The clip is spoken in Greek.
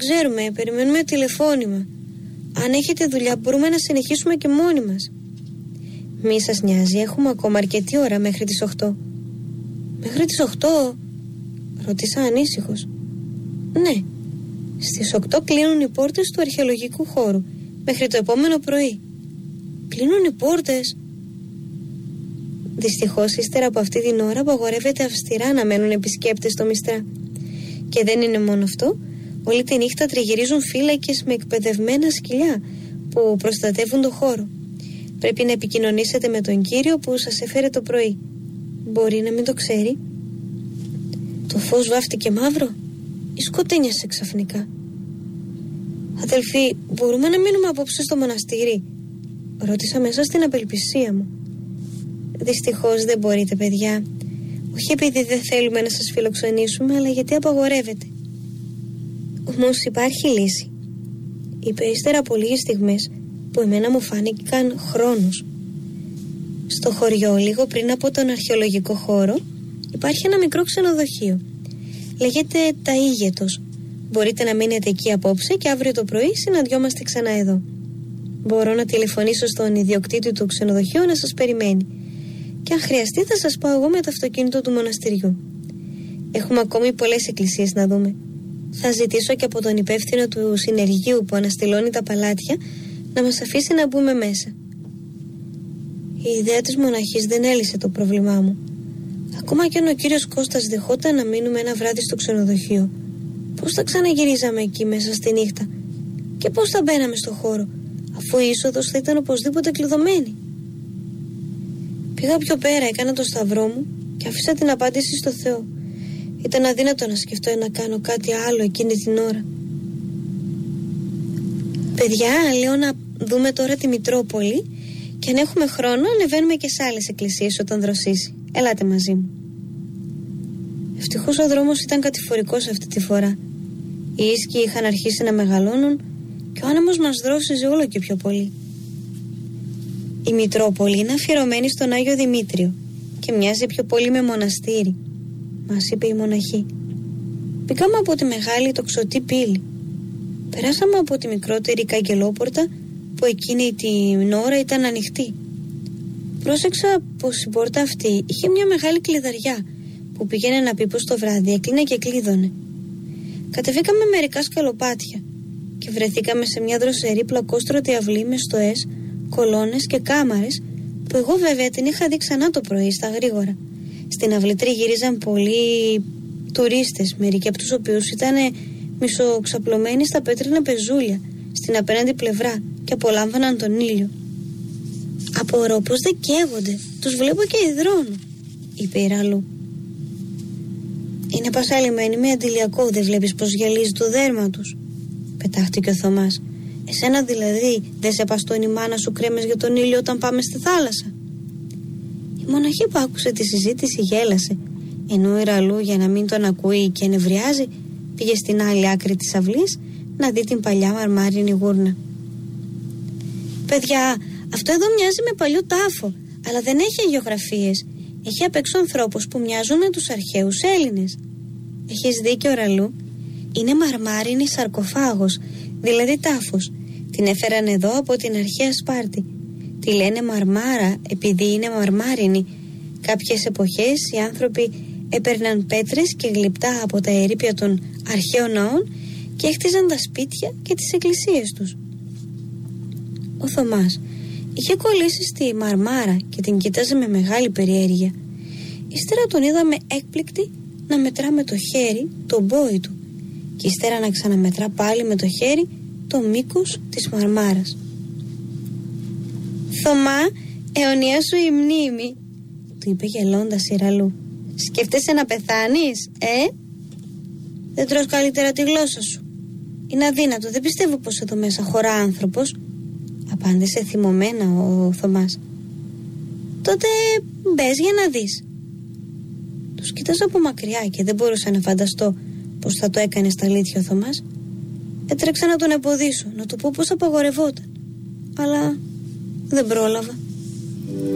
ξέρουμε, περιμένουμε τηλεφώνημα. Αν έχετε δουλειά μπορούμε να συνεχίσουμε και μόνοι μας. Μη σας νοιάζει, έχουμε ακόμα αρκετή ώρα μέχρι τις 8. Μέχρι τις 8? Ρώτησα ανήσυχος. Ναι, στις 8 κλείνουν οι πόρτες του αρχαιολογικού χώρου μέχρι το επόμενο πρωί. Κλείνουν οι πόρτες? Δυστυχώς ύστερα από αυτή την ώρα απαγορεύεται αυστηρά να μένουν επισκέπτες στο Μιστρά. Και δεν είναι μόνο αυτό, όλη τη νύχτα τριγυρίζουν φύλακες με εκπαιδευμένα σκυλιά που προστατεύουν το χώρο. Πρέπει να επικοινωνήσετε με τον κύριο που σας έφερε το πρωί. Μπορεί να μην το ξέρει. Το φως βάφτηκε μαύρο ή σκοτένιασε ξαφνικά. Αδελφοί, μπορούμε να μείνουμε απόψε στο μοναστήρι? Ρώτησα μέσα στην απελπισία μου. Δυστυχώς δεν μπορείτε, παιδιά. Όχι επειδή δεν θέλουμε να σας φιλοξενήσουμε, αλλά γιατί απαγορεύεται. Όμως υπάρχει λύση, είπε ύστερα από λίγες στιγμές που εμένα μου φάνηκαν χρόνους. Στο χωριό, λίγο πριν από τον αρχαιολογικό χώρο, υπάρχει ένα μικρό ξενοδοχείο. Λέγεται Τα Ήγετος. Μπορείτε να μείνετε εκεί απόψε και αύριο το πρωί συναντιόμαστε ξανά εδώ. Μπορώ να τηλεφωνήσω στον ιδιοκτήτη του ξενοδοχείου να σας περιμένει. Και αν χρειαστεί θα σας πάω εγώ με το αυτοκίνητο του μοναστηριού. Έχουμε ακόμη πολλές εκκλησίες να δούμε. Θα ζητήσω και από τον υπεύθυνο του συνεργείου που αναστηλώνει τα παλάτια να μας αφήσει να μπούμε μέσα. Η ιδέα της μοναχής δεν έλυσε το πρόβλημά μου. Ακόμα και αν ο κύριος Κώστας δεχόταν να μείνουμε ένα βράδυ στο ξενοδοχείο, πώς θα ξαναγυρίζαμε εκεί μέσα στη νύχτα? Και πώς θα μπαίναμε στο χώρο, αφού η είσοδος θα ήταν οπωσδήποτε κλειδωμένη? Πήγα πιο πέρα, έκανα το σταυρό μου και άφησα την απάντηση στο Θεό. Ήταν αδύνατο να σκεφτώ να κάνω κάτι άλλο εκείνη την ώρα. Παιδιά, λέω να δούμε τώρα τη Μητρόπολη και αν έχουμε χρόνο ανεβαίνουμε και σε άλλες εκκλησίες όταν δροσίσει. Ελάτε μαζί μου. Ευτυχώς ο δρόμος ήταν κατηφορικός αυτή τη φορά. Οι ίσκοι είχαν αρχίσει να μεγαλώνουν και ο άνεμος μας δρόσιζε όλο και πιο πολύ. Η Μητρόπολη είναι αφιερωμένη στον Άγιο Δημήτριο και μοιάζει πιο πολύ με μοναστήρι, μας είπε η μοναχή. Πήγαμε από τη μεγάλη τοξωτή πύλη. Περάσαμε από τη μικρότερη καγκελόπορτα που εκείνη την ώρα ήταν ανοιχτή. Πρόσεξα πως η πόρτα αυτή είχε μια μεγάλη κλειδαριά που πήγαινε να πει πως το βράδυ έκλεινε και κλείδωνε. Κατεβήκαμε μερικά σκαλοπάτια και βρεθήκαμε σε μια δροσερή πλακόστρωτη αυλή με στοές, κολόνες και κάμαρες που εγώ βέβαια την είχα δει ξανά το πρωί στα γρήγορα. Στην αυλή τριγύριζαν πολλοί τουρίστες, μερικοί από τους οποίους ήταν μισοξαπλωμένοι στα πέτρινα πεζούλια στην απέναντι πλευρά και απολάμβαναν τον ήλιο. Απορώ πως δεν καίγονται, τους βλέπω και υδρώνουν, είπε η Ραλού. Είναι πασαλημένοι με αντιλιακό, δεν βλέπεις πως γυαλίζει το δέρμα τους? Πετάχτηκε ο Θωμάς. Εσένα δηλαδή δεν σε παστώνει η μάνα σου κρέμες για τον ήλιο όταν πάμε στη θάλασσα? Η μοναχή που άκουσε τη συζήτηση γέλασε, ενώ η Ραλού για να μην τον ακούει και νευριάζει πήγε στην άλλη άκρη της αυλής να δει την παλιά μαρμάρινη γούρνα. Παιδιά, αυτό εδώ μοιάζει με παλιό τάφο, αλλά δεν έχει αγιογραφίες. Έχει απ' έξω ανθρώπους που μοιάζουν με τους αρχαίους Έλληνες. Έχεις δίκιο, Ραλού. Είναι μαρμάρινη σαρκοφάγος, δηλαδή τάφος. Την έφεραν εδώ από την αρχαία Σπάρτη. Τη λένε Μαρμάρα επειδή είναι μαρμάρινη. Κάποιες εποχές οι άνθρωποι έπαιρναν πέτρες και γλυπτά από τα ερείπια των αρχαίων ναών και έχτιζαν τα σπίτια και τις εκκλησίες τους. Ο Θωμάς είχε κολλήσει στη Μαρμάρα και την κοίταζε με μεγάλη περιέργεια. Ύστερα τον είδαμε έκπληκτη να μετρά με το χέρι τον μπόι του και ύστερα να ξαναμετρά πάλι με το χέρι το μήκος της Μαρμάρας. «Θωμά, αιωνία σου η μνήμη», του είπε γελώντας η Ραλού. «Σκέφτεσαι να πεθάνεις, Δεν τρως καλύτερα τη γλώσσα σου? Είναι αδύνατο, δεν πιστεύω πως εδώ μέσα χωρά άνθρωπος», απάντησε θυμωμένα ο Θωμάς. «Τότε μπες για να δεις». Τους κοίταζα από μακριά και δεν μπορούσα να φανταστώ πως θα το έκανε στα αλήθεια ο Θωμάς. Έτρεξα να τον εμποδίσω, να του πω πως απαγορευόταν, αλλά δεν πρόλαβα.